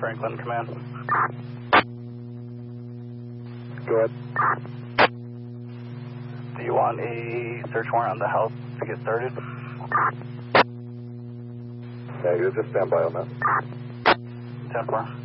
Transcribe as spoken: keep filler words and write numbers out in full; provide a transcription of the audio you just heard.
Franklin Command. Go ahead. Do you want a search warrant on the house to get started? Yeah, you just stand by on that. ten four.